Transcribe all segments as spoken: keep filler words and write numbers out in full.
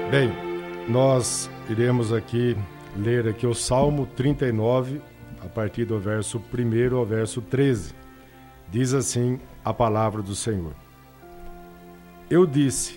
Bem, nós iremos aqui ler aqui o Salmo trinta e nove, a partir do verso primeiro ao verso treze. Diz assim a palavra do Senhor. Eu disse,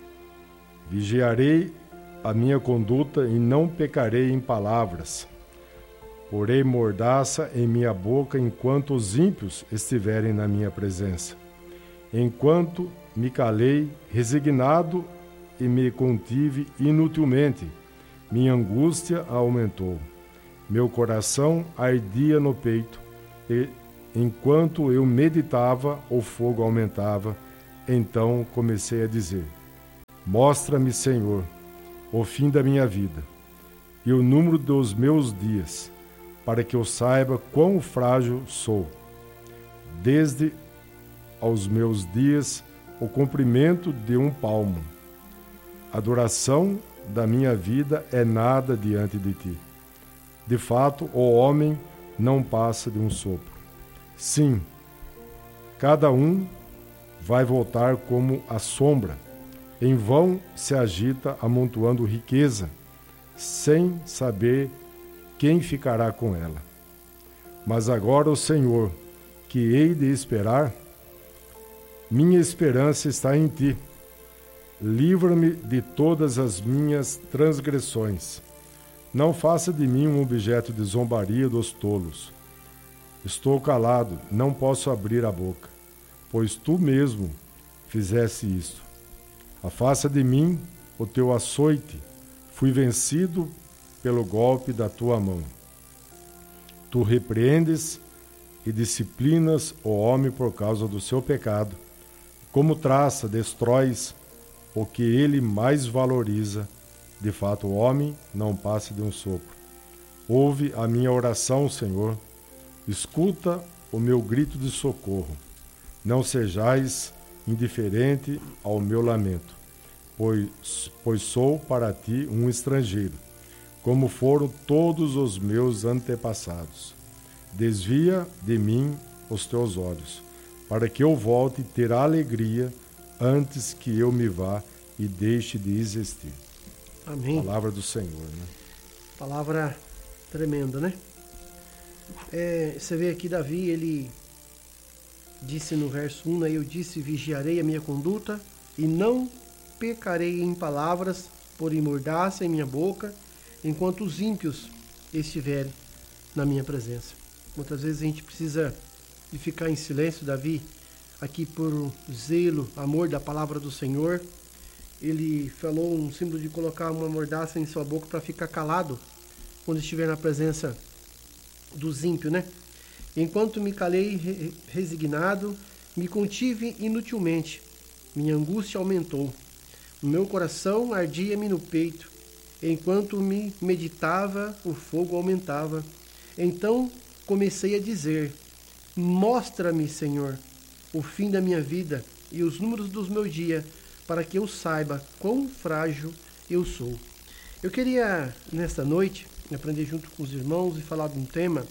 vigiarei a minha conduta e não pecarei em palavras. Porei mordaça em minha boca enquanto os ímpios estiverem na minha presença. Enquanto me calei, resignado, e me contive inutilmente, minha angústia aumentou. Meu coração ardia no peito, e enquanto eu meditava, o fogo aumentava. Então comecei a dizer, mostra-me, Senhor, o fim da minha vida e o número dos meus dias, para que eu saiba quão frágil sou. Desde aos meus dias, o comprimento de um palmo. A duração da minha vida é nada diante de ti. De fato, o homem não passa de um sopro. Sim, cada um vai voltar como a sombra. Em vão se agita amontoando riqueza, sem saber quem ficará com ela. Mas agora o Senhor, que hei de esperar, minha esperança está em ti. Livra-me de todas as minhas transgressões. Não faça de mim um objeto de zombaria dos tolos. Estou calado, não posso abrir a boca, pois tu mesmo fizeste isto. Afasta de mim o teu açoite, fui vencido pelo golpe da tua mão. Tu repreendes e disciplinas o homem por causa do seu pecado. Como traça, destróis o que ele mais valoriza. De fato, o homem não passa de um sopro. Ouve a minha oração, Senhor. Escuta o meu grito de socorro. Não sejais indiferente ao meu lamento, pois, pois sou para ti um estrangeiro, como foram todos os meus antepassados. Desvia de mim os teus olhos, para que eu volte a ter alegria antes que eu me vá e deixe de existir. Amém. Palavra do Senhor, né? Palavra tremenda, né? É, você vê aqui Davi, ele disse no verso um, né, eu disse, vigiarei a minha conduta e não pecarei em palavras, porém mordaça em minha boca, enquanto os ímpios estiverem na minha presença. Muitas vezes a gente precisa de ficar em silêncio. Davi, aqui por zelo, amor da palavra do Senhor, ele falou um símbolo de colocar uma mordaça em sua boca para ficar calado quando estiver na presença dos ímpios, né? Enquanto me calei resignado, me contive inutilmente, minha angústia aumentou. O meu coração ardia-me no peito, enquanto me meditava, o fogo aumentava. Então comecei a dizer, mostra-me, Senhor, o fim da minha vida e os números dos meus dias, para que eu saiba quão frágil eu sou. Eu queria, nesta noite, aprender junto com os irmãos e falar de um tema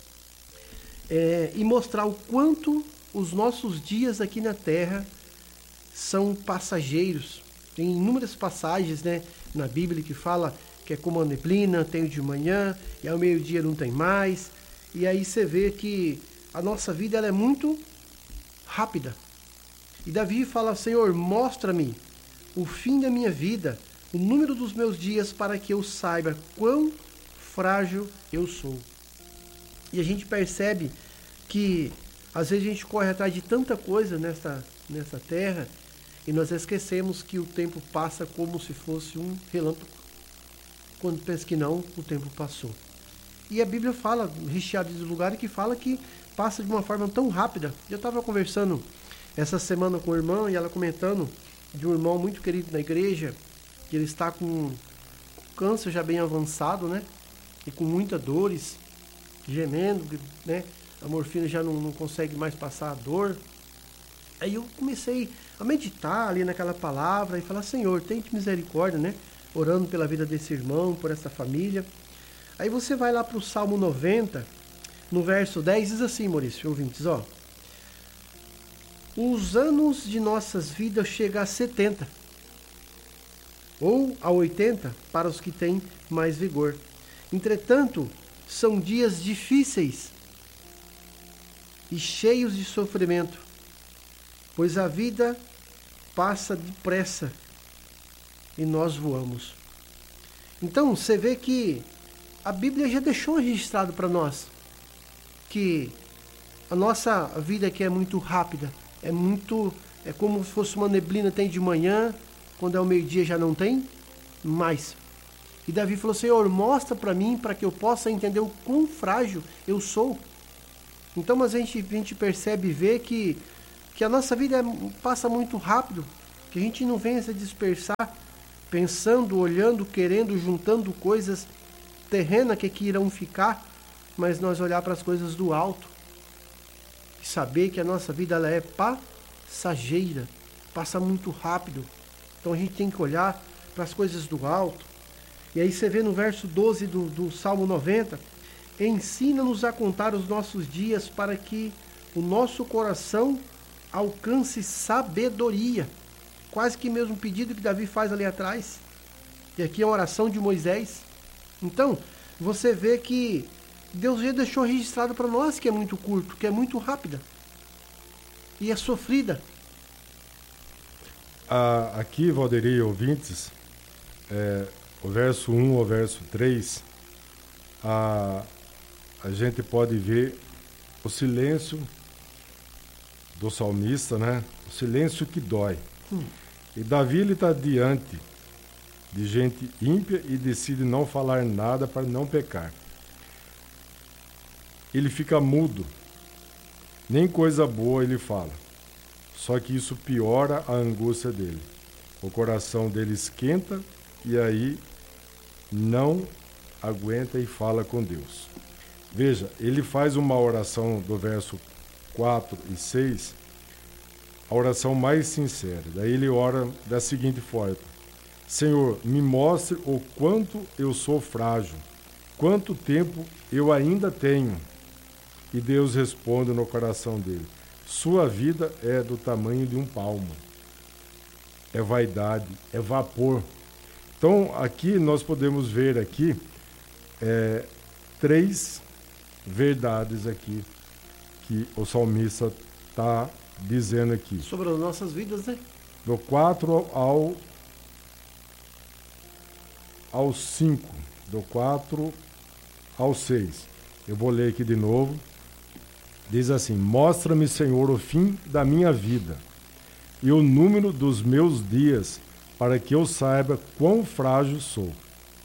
é, e mostrar o quanto os nossos dias aqui na Terra são passageiros. Tem inúmeras passagens, né, na Bíblia que fala que é como a neblina, tem o de manhã e ao meio-dia não tem mais. E aí você vê que a nossa vida ela é muito rápida. E Davi fala, Senhor, mostra-me o fim da minha vida, o número dos meus dias, para que eu saiba quão frágil eu sou. E a gente percebe que às vezes a gente corre atrás de tanta coisa nessa, nessa terra e nós esquecemos que o tempo passa como se fosse um relâmpago. Quando pensa que não, o tempo passou. E a Bíblia fala, recheada de lugares, que fala que passa de uma forma tão rápida. Eu estava conversando essa semana com o irmão e ela comentando de um irmão muito querido na igreja, que ele está com câncer já bem avançado, né? E com muitas dores, gemendo, né? A morfina já não, não consegue mais passar a dor. Aí eu comecei a meditar ali naquela palavra e falar, Senhor, tenha misericórdia, né? Orando pela vida desse irmão, por essa família. Aí você vai lá para o Salmo noventa, no verso dez, diz assim, Maurício, ouvintes, ó. Os anos de nossas vidas chegam a setenta. ou a oitenta para os que têm mais vigor. Entretanto, são dias difíceis e cheios de sofrimento, pois a vida passa depressa e nós voamos. Então, você vê que a Bíblia já deixou registrado para nós que a nossa vida aqui é muito rápida, é muito, é como se fosse uma neblina, tem de manhã, quando é o meio-dia já não tem mais. E Davi falou: Senhor, mostra para mim, para que eu possa entender o quão frágil eu sou. Então, mas a gente, a gente percebe e vê que, que a nossa vida é, passa muito rápido, que a gente não venha se dispersar, pensando, olhando, querendo, juntando coisas terrenas que, que irão ficar, mas nós olhar para as coisas do alto e saber que a nossa vida ela é passageira, passa muito rápido. Então a gente tem que olhar para as coisas do alto. E aí você vê no verso doze do, do Salmo noventa, ensina-nos a contar os nossos dias para que o nosso coração alcance sabedoria. Quase que mesmo pedido que Davi faz ali atrás. E aqui é a oração de Moisés. Então, você vê que Deus já deixou registrado para nós que é muito curto, que é muito rápida. E é sofrida. Ah, aqui, Valderi e ouvintes, é, o verso um ao verso três, a, a gente pode ver o silêncio do salmista, né? O silêncio que dói. Hum. E Davi ele está diante de gente ímpia e decide não falar nada para não pecar. Ele fica mudo, nem coisa boa ele fala. Só que isso piora a angústia dele. O coração dele esquenta e aí não aguenta e fala com Deus. Veja, ele faz uma oração do verso quatro e seis, a oração mais sincera. Daí ele ora da seguinte forma: Senhor, me mostre o quanto eu sou frágil, quanto tempo eu ainda tenho. E Deus responde no coração dele: sua vida é do tamanho de um palmo. É vaidade, é vapor. Então, aqui nós podemos ver aqui é, três verdades aqui que o salmista está dizendo aqui. Sobre as nossas vidas, né? Do quatro ao, ao cinco, do quatro ao seis. Eu vou ler aqui de novo. Diz assim: mostra-me, Senhor, o fim da minha vida e o número dos meus dias, para que eu saiba quão frágil sou.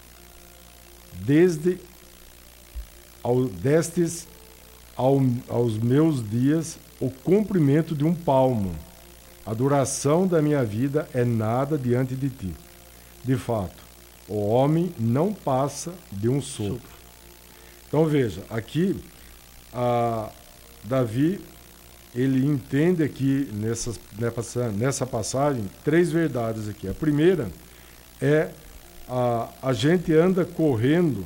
Desde ao, destes ao, aos meus dias o comprimento de um palmo. A duração da minha vida é nada diante de ti. De fato, o homem não passa de um sopro. Então veja, aqui a Davi, ele entende aqui nessa, nessa passagem três verdades aqui. A primeira é a, a gente anda correndo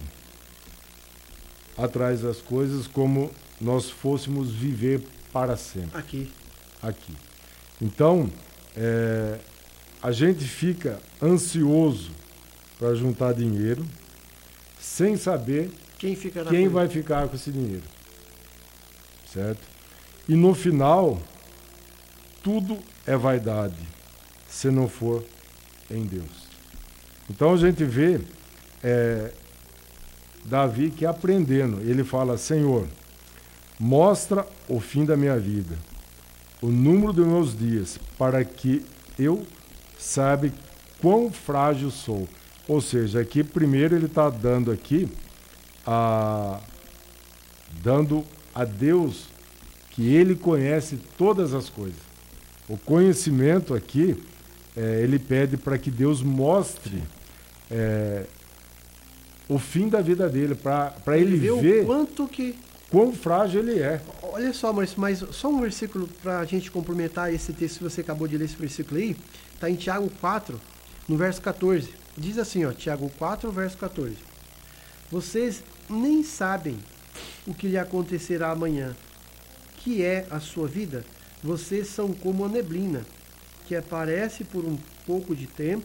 atrás das coisas como nós fôssemos viver para sempre. Aqui. Aqui. Então, é, a gente fica ansioso para juntar dinheiro sem saber quem, fica quem vai ficar com esse dinheiro. Certo? E no final, tudo é vaidade, se não for em Deus. Então a gente vê é, Davi que aprendendo, ele fala: Senhor, mostra o fim da minha vida, o número dos meus dias, para que eu saiba quão frágil sou. Ou seja, aqui primeiro ele está dando aqui, a, dando a Deus que ele conhece todas as coisas. O conhecimento aqui, é, ele pede para que Deus mostre é, o fim da vida dele, para ele, ele ver o quanto que... quão frágil ele é. Olha só, Maurício, mas só um versículo para a gente complementar esse texto que você acabou de ler, esse versículo aí, está em Tiago quatro, no verso quatorze. Diz assim, ó, Tiago quatro, verso quatorze. Vocês nem sabem o que lhe acontecerá amanhã, que é a sua vida. Vocês são como a neblina, que aparece por um pouco de tempo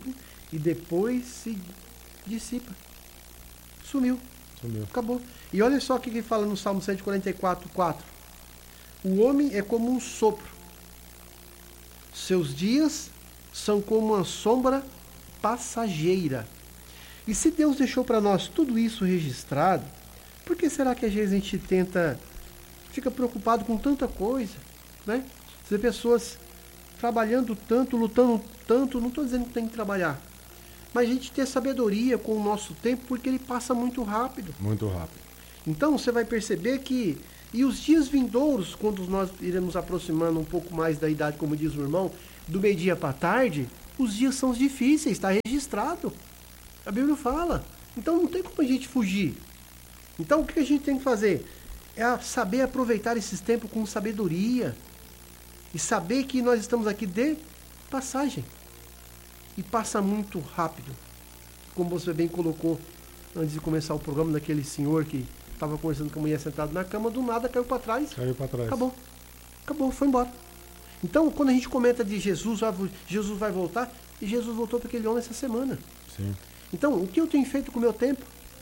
e depois se dissipa. Sumiu. Sumiu. Acabou. E olha só o que ele fala no Salmo cento e quarenta e quatro, quatro. O homem é como um sopro. Seus dias são como uma sombra passageira. E se Deus deixou para nós tudo isso registrado, por que será que às vezes a gente tenta, fica preocupado com tanta coisa, né? Você vê pessoas trabalhando tanto, lutando tanto, não estou dizendo que tem que trabalhar, mas a gente ter sabedoria com o nosso tempo, porque ele passa muito rápido. Muito rápido. Então você vai perceber que, e os dias vindouros, quando nós iremos aproximando um pouco mais da idade, como diz o irmão, do meio-dia para tarde, os dias são difíceis, está registrado. A Bíblia fala. Então não tem como a gente fugir. Então o que a gente tem que fazer? É saber aproveitar esses tempos com sabedoria. E saber que nós estamos aqui de passagem. E passa muito rápido. Como você bem colocou antes de começar o programa, daquele senhor que estava conversando com a mulher sentado na cama, do nada caiu para trás. Caiu para trás. Acabou. Acabou, foi embora. Então, quando a gente comenta de Jesus, Jesus vai voltar, e Jesus voltou para aquele homem essa semana. Sim. Então, o que eu tenho feito com o meu tempo?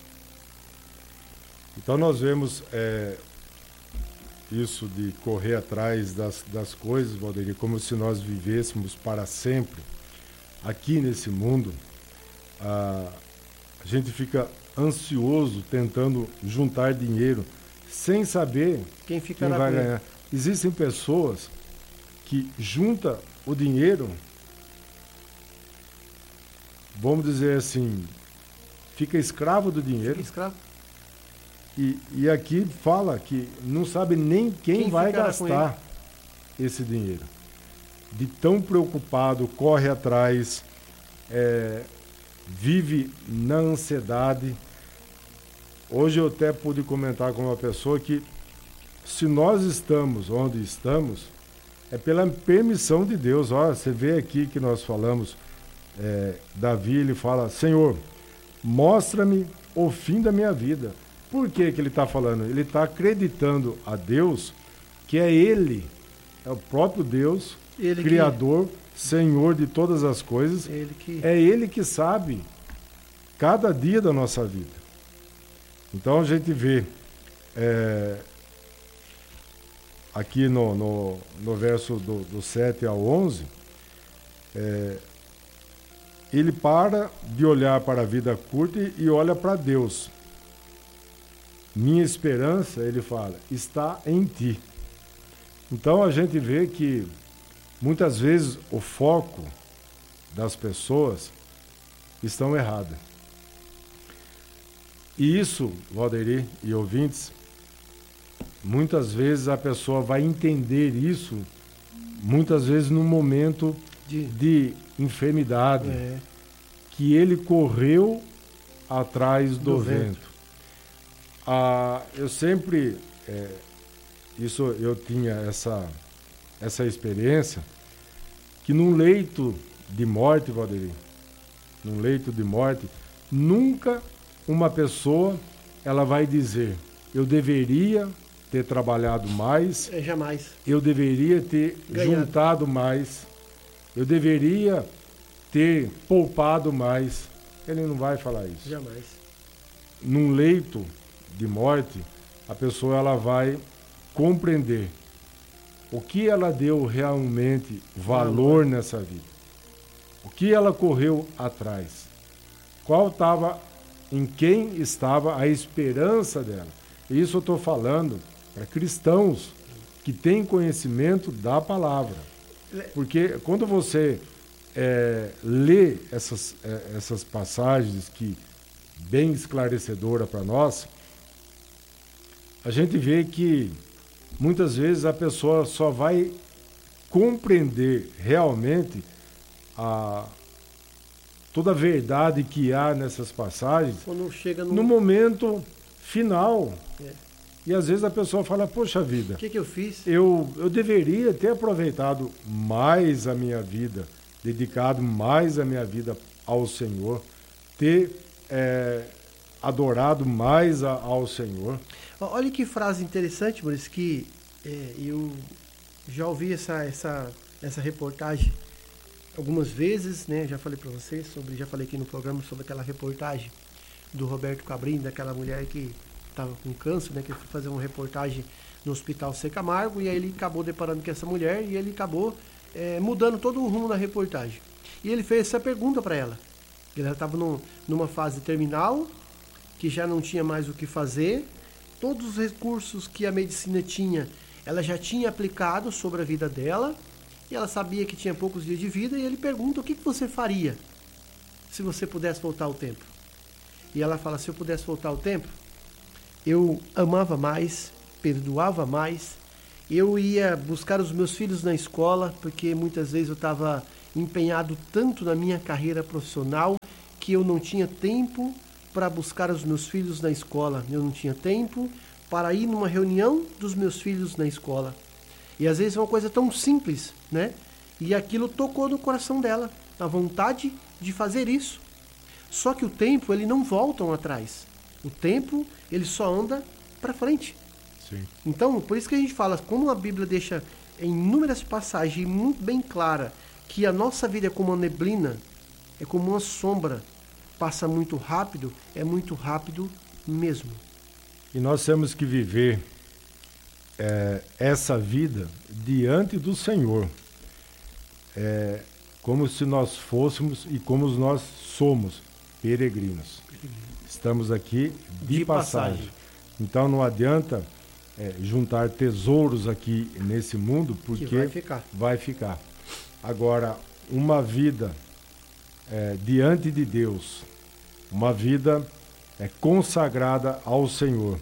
Então nós vemos é, isso de correr atrás das, das coisas, Valdeir, como se nós vivêssemos para sempre aqui nesse mundo. A, a gente fica ansioso tentando juntar dinheiro sem saber quem, quem vai ganhar. Existem pessoas que juntam o dinheiro, vamos dizer assim, fica escravo do dinheiro. Fica escravo. E, e aqui fala que não sabe nem quem, quem vai gastar esse dinheiro. De tão preocupado, corre atrás, é, vive na ansiedade. Hoje eu até pude comentar com uma pessoa que se nós estamos onde estamos, é pela permissão de Deus. Olha, você vê aqui que nós falamos, é, Davi, ele fala, Senhor, mostra-me o fim da minha vida. Por que que ele está falando? Ele está acreditando a Deus que é Ele, é o próprio Deus, ele Criador, que... Senhor de todas as coisas. Ele que... É Ele que sabe cada dia da nossa vida. Então a gente vê é, aqui no, no, no verso do, do sete ao onze, é, ele para de olhar para a vida curta e, e olha para Deus. Minha esperança, ele fala, está em ti. Então a gente vê que muitas vezes o foco das pessoas estão erradas. E isso, Valdeir e ouvintes, muitas vezes a pessoa vai entender isso, muitas vezes num momento de, de enfermidade, é. que ele correu atrás do, do vento. vento. Ah, eu sempre, é, isso eu tinha essa, essa experiência, que num leito de morte, Valdeir, num leito de morte, nunca uma pessoa, ela vai dizer, eu deveria ter trabalhado mais, é, jamais. eu deveria ter Ganhado. juntado mais, eu deveria ter poupado mais. Ele não vai falar isso. Jamais. Num leito de morte, a pessoa ela vai compreender o que ela deu realmente valor nessa vida, o que ela correu atrás, qual estava, em quem estava a esperança dela. Isso eu estou falando para cristãos que têm conhecimento da palavra, porque quando você é, lê essas, é, essas passagens que bem esclarecedora para nós, a gente vê que muitas vezes a pessoa só vai compreender realmente a, toda a verdade que há nessas passagens quando chega no, no momento final. É. E às vezes a pessoa fala, poxa vida, o que, que eu fiz? Eu, eu deveria ter aproveitado mais a minha vida, dedicado mais a minha vida ao Senhor, ter é, adorado mais a, ao Senhor. Olha que frase interessante, Maurício, que é, eu já ouvi essa, essa, essa reportagem algumas vezes, né? Já falei para você sobre, já falei aqui no programa sobre aquela reportagem do Roberto Cabrini, daquela mulher que estava com câncer, né? Que foi fazer uma reportagem no Hospital C. Camargo, e aí ele acabou deparando com essa mulher e ele acabou é, mudando todo o rumo da reportagem. E ele fez essa pergunta para ela. Ela estava num, numa fase terminal, que já não tinha mais o que fazer, todos os recursos que a medicina tinha, ela já tinha aplicado sobre a vida dela, e ela sabia que tinha poucos dias de vida, e ele pergunta: o que, que você faria se você pudesse voltar ao tempo? E ela fala: se eu pudesse voltar ao tempo, eu amava mais, perdoava mais, eu ia buscar os meus filhos na escola, porque muitas vezes eu estava empenhado tanto na minha carreira profissional que eu não tinha tempo para buscar os meus filhos na escola, eu não tinha tempo para ir numa reunião dos meus filhos na escola. E às vezes é uma coisa tão simples, né? E aquilo tocou no coração dela, a vontade de fazer isso. Só que o tempo, ele não volta atrás. O tempo, ele só anda para frente. Sim. Então, por isso que a gente fala, como a Bíblia deixa em inúmeras passagens muito bem clara que a nossa vida é como uma neblina, é como uma sombra, passa muito rápido, é muito rápido mesmo. E nós temos que viver é, essa vida diante do Senhor, é, como se nós fôssemos e como nós somos peregrinos. Estamos aqui de, de passagem. passagem. Então não adianta é, juntar tesouros aqui nesse mundo, porque que vai ficar. vai ficar. Agora, uma vida é, diante de Deus, uma vida é, consagrada ao Senhor.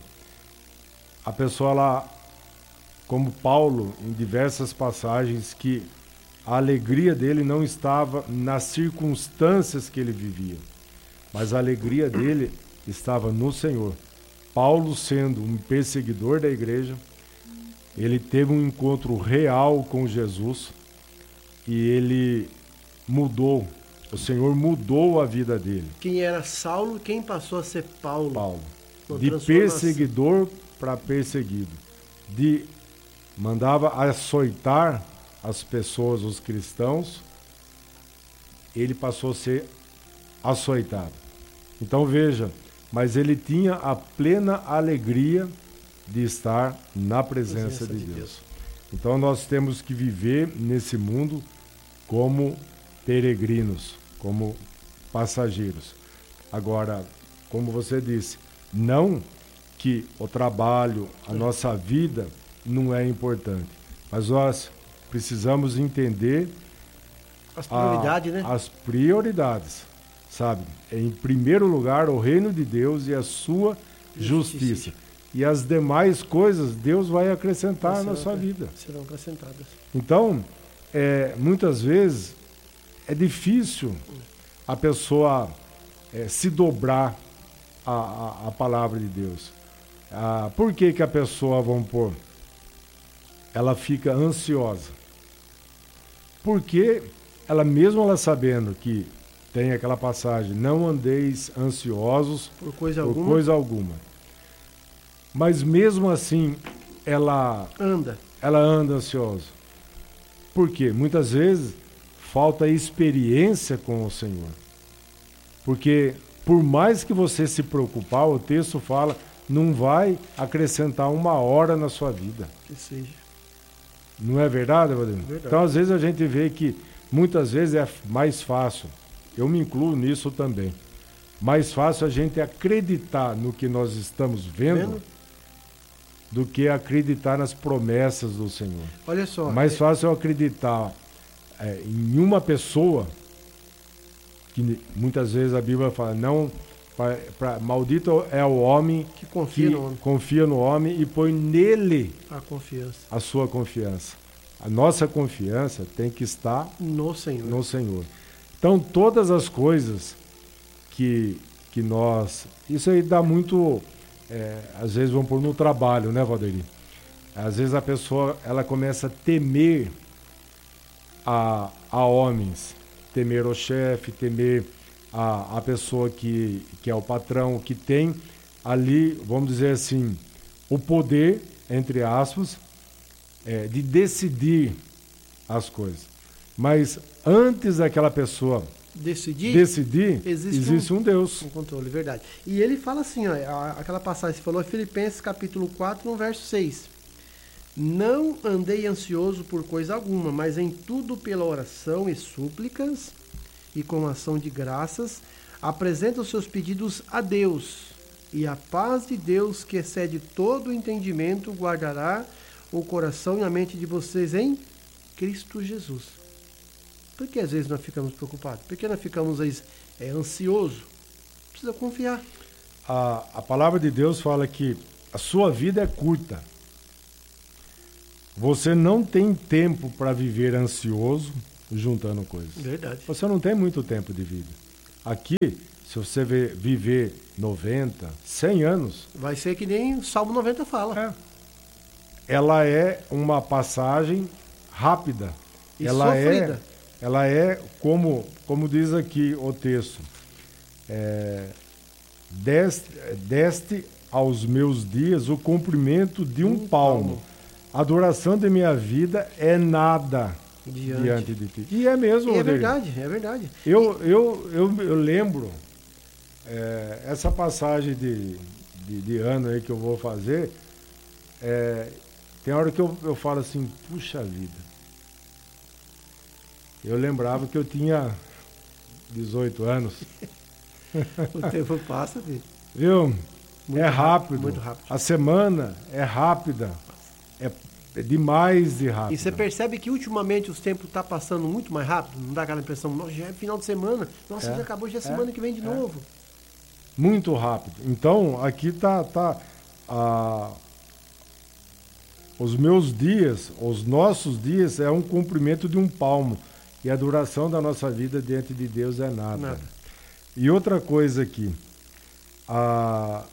A pessoa lá, como Paulo, em diversas passagens, que a alegria dele não estava nas circunstâncias que ele vivia, mas a alegria dele estava no Senhor. Paulo, sendo um perseguidor da igreja, ele teve um encontro real com Jesus e ele mudou. O Senhor mudou a vida dele. Quem era Saulo, quem passou a ser Paulo. Paulo. De perseguidor para perseguido. De mandava açoitar as pessoas, os cristãos, ele passou a ser açoitado. Então veja, mas ele tinha a plena alegria de estar na presença, presença de, de Deus. Deus. Então nós temos que viver nesse mundo como peregrinos, como passageiros. Agora, como você disse, não que o trabalho, a nossa vida não é importante, mas nós precisamos entender as prioridades, a, né? As prioridades, sabe? Em primeiro lugar, o reino de Deus e a sua justiça. justiça. E as demais coisas Deus vai acrescentar serão, na sua vida. Serão acrescentadas. Então, é, muitas vezes é difícil a pessoa é, se dobrar à, à, à palavra de Deus. Ah, por que que a pessoa, vamos pôr, ela fica ansiosa? Porque ela, mesmo ela sabendo que tem aquela passagem, não andeis ansiosos por coisa por alguma, coisa alguma. Mas mesmo assim, ela anda, ela anda ansiosa. Por quê? Muitas vezes falta experiência com o Senhor. Porque por mais que você se preocupar, o texto fala, não vai acrescentar uma hora na sua vida. Que seja. Não é verdade, Valdemir? Verdade. Então, às vezes, a gente vê que muitas vezes é mais fácil, eu me incluo nisso também, mais fácil a gente acreditar no que nós estamos vendo, vendo? do que acreditar nas promessas do Senhor. Olha só. Mais é... fácil eu acreditar é, em uma pessoa, que muitas vezes a Bíblia fala, não, pra, pra, maldito é o homem que, confia, que no homem. confia no homem e põe nele a confiança. A sua confiança. A nossa confiança tem que estar no Senhor. No Senhor. Então, todas as coisas que, que nós... Isso aí dá muito... É, às vezes vão pôr no trabalho, né, Valderi? Às vezes a pessoa ela começa a temer a, a homens, temer o chefe, temer a, a pessoa que, que é o patrão, que tem ali, vamos dizer assim, o poder, entre aspas, é, de decidir as coisas. Mas antes daquela pessoa decidir, decidir existe, existe um, um Deus. Um controle, verdade. E ele fala assim, ó, aquela passagem que você falou, é Filipenses capítulo quatro, no verso seis. Não andei ansioso por coisa alguma, mas em tudo pela oração e súplicas e com ação de graças, apresenta os seus pedidos a Deus. E a paz de Deus, que excede todo o entendimento, guardará o coração e a mente de vocês em Cristo Jesus. Por que às vezes nós ficamos preocupados? Por que nós ficamos aí, é, ansiosos? Precisa confiar. A, a palavra de Deus fala que a sua vida é curta. Você não tem tempo para viver ansioso, juntando coisas. Verdade. Você não tem muito tempo de vida. Aqui, se você viver noventa, cem anos... Vai ser que nem o Salmo noventa fala. É. Ela é uma passagem rápida. E ela sofrida. É, ela é, como, como diz aqui o texto, é, deste, deste aos meus dias o comprimento de um, um palmo. palmo. A duração de minha vida é nada diante, diante de ti. E é mesmo, e é Rodrigo. verdade, é verdade. Eu, eu, eu, eu lembro é, essa passagem de, de, de ano aí que eu vou fazer, é, tem hora que eu, eu falo assim, puxa vida. Eu lembrava que eu tinha dezoito anos. O tempo passa, filho. Viu? Muito é rápido. Muito rápido. A semana é rápida. É, é demais de rápido. E você percebe que ultimamente os tempos estão tá passando muito mais rápido? Não dá aquela impressão, nossa, já é final de semana. Nossa, é, já acabou, já é semana é, que vem de é. novo. Muito rápido. Então, aqui tá, tá ah, os meus dias, os nossos dias é um comprimento de um palmo. E a duração da nossa vida diante de Deus é nada. nada. E outra coisa aqui, a,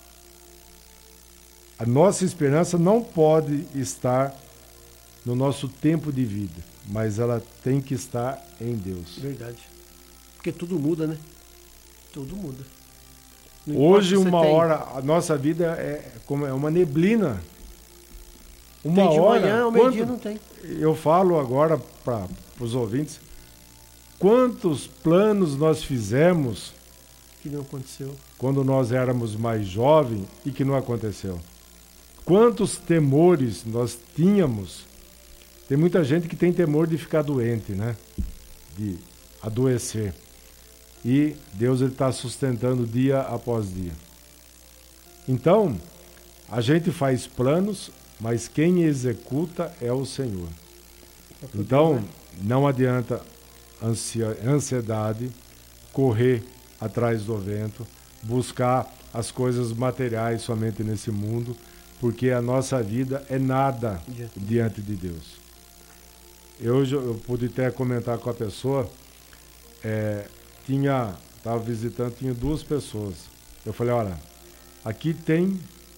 a nossa esperança não pode estar no nosso tempo de vida, mas ela tem que estar em Deus. Verdade. Porque tudo muda, né? Tudo muda. Hoje, uma tem. hora, a nossa vida é como é uma neblina. Uma tem de hora. Manhã, ao meio-dia não tem. Eu falo agora para os ouvintes. Quantos planos nós fizemos que não aconteceu quando nós éramos mais jovens e que não aconteceu? Quantos temores nós tínhamos? Tem muita gente que tem temor de ficar doente, né? De adoecer. E Deus está sustentando dia após dia. Então, a gente faz planos, mas quem executa é o Senhor. Então, não adianta ansiedade, correr atrás do vento, buscar as coisas materiais somente nesse mundo, porque a nossa vida é nada diante de Deus. Eu, eu pude até comentar com a pessoa, é, tinha, estava visitando, tinha duas pessoas. Eu falei, olha, aqui tem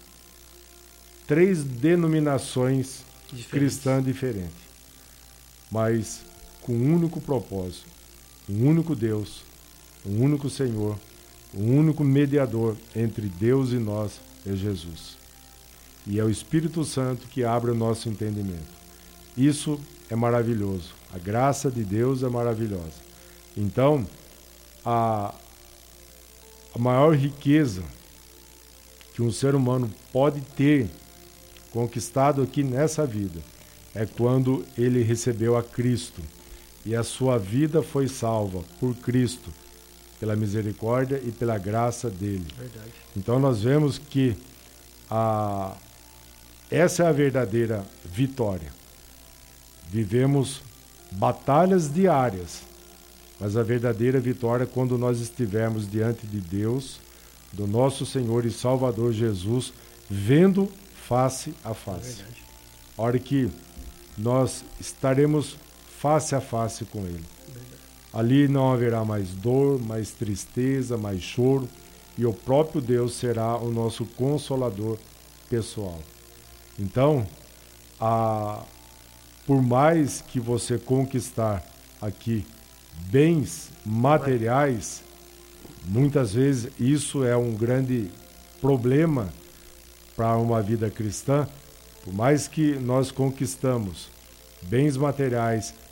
três denominações diferentes. cristãs diferentes, mas com um único propósito, um único Deus, um único Senhor, um único mediador entre Deus e nós é Jesus. E é o Espírito Santo que abre o nosso entendimento. Isso é maravilhoso. A graça de Deus é maravilhosa. Então, a, a maior riqueza que um ser humano pode ter conquistado aqui nessa vida é quando ele recebeu a Cristo. E a sua vida foi salva por Cristo, pela misericórdia e pela graça dele. Verdade. Então nós vemos que a, essa é a verdadeira vitória. Vivemos batalhas diárias, mas a verdadeira vitória é quando nós estivermos diante de Deus, do nosso Senhor e Salvador Jesus, vendo face a face. Verdade. A hora que nós estaremos face a face com Ele. Verdade. Ali não haverá mais dor, mais tristeza, mais choro, e o próprio Deus será o nosso consolador pessoal. Então, a, por mais que você conquistar aqui bens materiais, muitas vezes isso é um grande problema para uma vida cristã. Por mais que nós conquistamos bens materiais,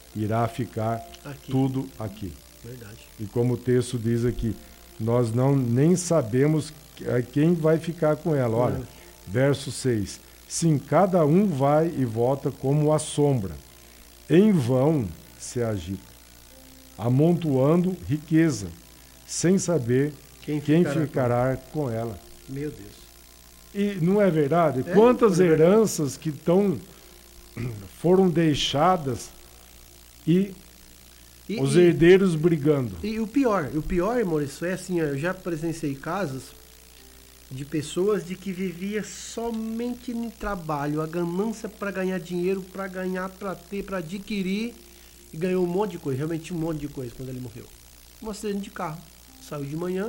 irá ficar Aqui. tudo aqui. Verdade. E como o texto diz aqui, nós não nem sabemos quem vai ficar com ela. Olha, Uhum. verso seis. Sim, cada um vai e volta como a sombra. Em vão se agita, amontoando riqueza, sem saber Quem quem ficará ficará com ela. Meu Deus. E não é verdade? É, Quantas é verdade. heranças que tão, foram deixadas e, E, os e- herdeiros brigando. E o pior, o pior, Maurício, é assim, ó, eu já presenciei casos de pessoas de que vivia somente no trabalho, a ganância para ganhar dinheiro, para ganhar, para ter, para adquirir, e ganhou um monte de coisa, realmente um monte de coisa quando ele morreu. Um acidente de carro, saiu de manhã,